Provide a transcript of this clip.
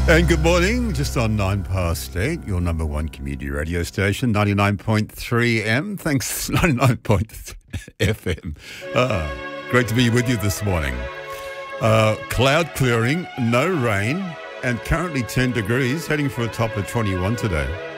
And good morning, just on 8:09, your number one community radio station, 99.3 M. Thanks, 99.3 FM. Great to be with you this morning. Cloud clearing, no rain, and currently 10 degrees, heading for a top of 21 today.